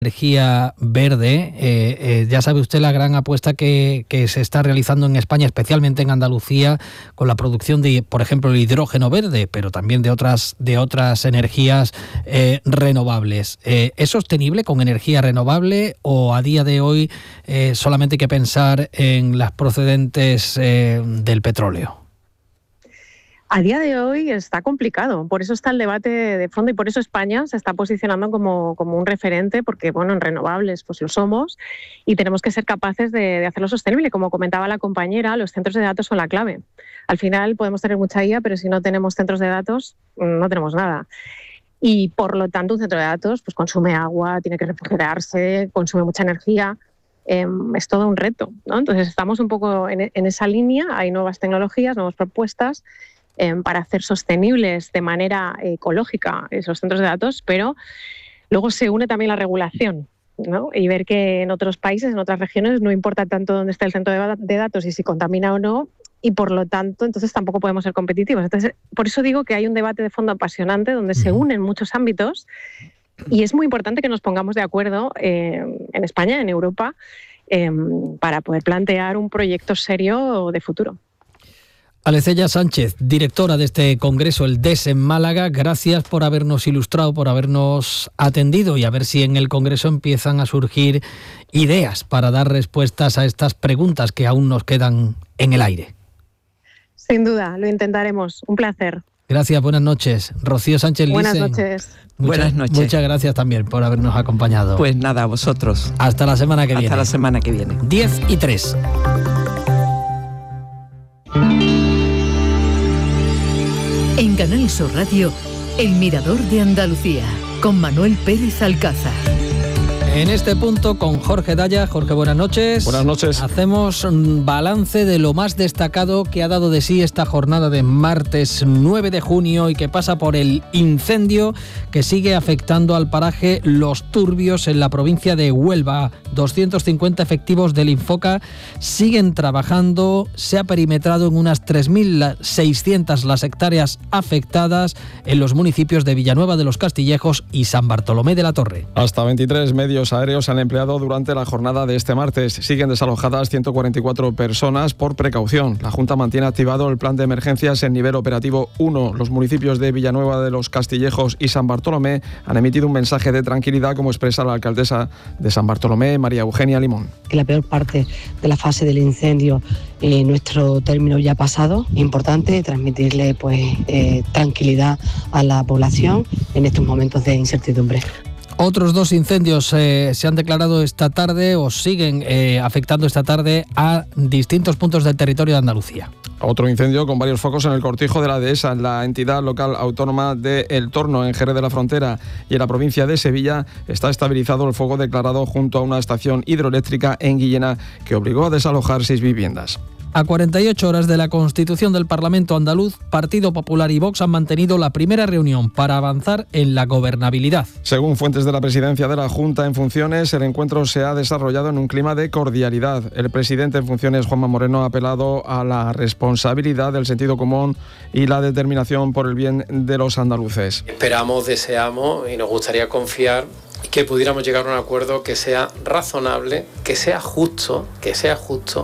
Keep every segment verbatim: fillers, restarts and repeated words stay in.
energía verde. Eh, eh, ya sabe usted la gran apuesta que, que se está realizando en España, especialmente en Andalucía, con la producción de, por ejemplo, el hidrógeno verde, pero también de otras, de otras energías eh, renovables. Eh, ¿Es sostenible con energía renovable o a día de hoy eh, solamente hay que pensar en las procedentes eh, del petróleo? A día de hoy está complicado, por eso está el debate de fondo y por eso España se está posicionando como, como un referente, porque bueno, en renovables pues lo somos y tenemos que ser capaces de, de hacerlo sostenible. Como comentaba la compañera, los centros de datos son la clave. Al final podemos tener mucha I A, pero si no tenemos centros de datos, no tenemos nada. Y por lo tanto un centro de datos pues consume agua, tiene que refrigerarse, consume mucha energía. Eh, es todo un reto, ¿no? Entonces estamos un poco en, en esa línea, hay nuevas tecnologías, nuevas propuestas Eh, para hacer sostenibles de manera ecológica esos centros de datos, pero luego se une también la regulación, ¿no? Y ver que en otros países, en otras regiones, no importa tanto dónde está el centro de, de datos y si contamina o no, y por lo tanto, entonces tampoco podemos ser competitivos. Entonces, por eso digo que hay un debate de fondo apasionante donde se unen muchos ámbitos y es muy importante que nos pongamos de acuerdo eh, en España, en Europa, eh, para poder plantear un proyecto serio de futuro. Alecella Sánchez, directora de este congreso, el D E S en Málaga, gracias por habernos ilustrado, por habernos atendido y a ver si en el congreso empiezan a surgir ideas para dar respuestas a estas preguntas que aún nos quedan en el aire. Sin duda, lo intentaremos. Un placer. Gracias, buenas noches. Rocío Sánchez Lisen. Buenas noches. Muchas, buenas noches. Muchas gracias también por habernos acompañado. Pues nada, a vosotros. Hasta la semana que Hasta viene. Hasta la semana que viene. diez y tres. En Canal Sur Radio, El Mirador de Andalucía, con Manuel Pérez Alcázar. En este punto con Jorge Daya. Jorge, buenas noches. Buenas noches. Hacemos un balance de lo más destacado que ha dado de sí esta jornada de martes nueve de junio y que pasa por el incendio que sigue afectando al paraje Los Turbios en la provincia de Huelva. doscientos cincuenta efectivos del Infoca siguen trabajando. Se ha perimetrado en unas tres mil seiscientas las hectáreas afectadas en los municipios de Villanueva de los Castillejos y San Bartolomé de la Torre. Hasta veintitrés medios aéreos se han empleado durante la jornada de este martes. Siguen desalojadas ciento cuarenta y cuatro personas por precaución. La Junta mantiene activado el plan de emergencias en nivel operativo uno. Los municipios de Villanueva de los Castillejos y San Bartolomé han emitido un mensaje de tranquilidad, como expresa la alcaldesa de San Bartolomé, María Eugenia Limón. Que la peor parte de la fase del incendio, eh, nuestro término ya pasado. Importante transmitirle pues eh, tranquilidad a la población en estos momentos de incertidumbre. Otros dos incendios eh, se han declarado esta tarde o siguen eh, afectando esta tarde a distintos puntos del territorio de Andalucía. Otro incendio con varios focos en el Cortijo de la Dehesa, en la entidad local autónoma de El Torno, en Jerez de la Frontera, y en la provincia de Sevilla está estabilizado el fuego declarado junto a una estación hidroeléctrica en Guillena que obligó a desalojar seis viviendas. A cuarenta y ocho horas de la constitución del Parlamento andaluz, Partido Popular y Vox han mantenido la primera reunión para avanzar en la gobernabilidad. Según fuentes de la presidencia de la Junta en funciones, el encuentro se ha desarrollado en un clima de cordialidad. El presidente en funciones, Juanma Moreno, ha apelado a la responsabilidad, del sentido común y la determinación por el bien de los andaluces. Esperamos, deseamos y nos gustaría confiar que pudiéramos llegar a un acuerdo que sea razonable, que sea justo, que sea justo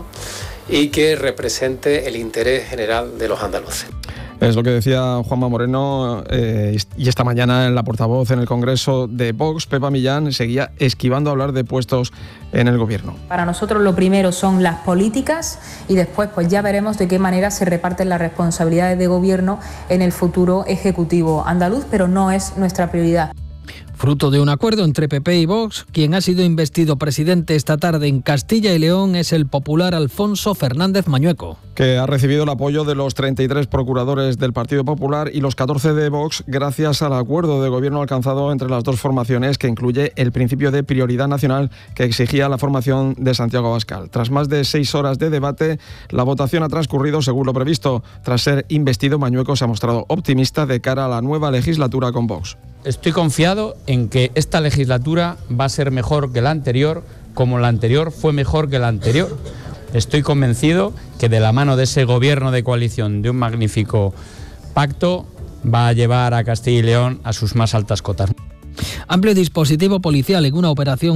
y que represente el interés general de los andaluces. Es lo que decía Juanma Moreno eh, y esta mañana en la portavoz en el Congreso de Vox, Pepa Millán, seguía esquivando hablar de puestos en el gobierno. Para nosotros lo primero son las políticas y después pues ya veremos de qué manera se reparten las responsabilidades de gobierno en el futuro ejecutivo andaluz, pero no es nuestra prioridad. Fruto de un acuerdo entre P P y Vox, quien ha sido investido presidente esta tarde en Castilla y León es el popular Alfonso Fernández Mañueco, que ha recibido el apoyo de los treinta y tres procuradores del Partido Popular y los catorce de Vox gracias al acuerdo de gobierno alcanzado entre las dos formaciones, que incluye el principio de prioridad nacional que exigía la formación de Santiago Abascal. Tras más de seis horas de debate, la votación ha transcurrido según lo previsto. Tras ser investido, Mañueco se ha mostrado optimista de cara a la nueva legislatura con Vox. Estoy confiado en que esta legislatura va a ser mejor que la anterior, como la anterior fue mejor que la anterior. Estoy convencido que de la mano de ese gobierno de coalición, de un magnífico pacto, va a llevar a Castilla y León a sus más altas cotas. Amplio dispositivo policial en una operación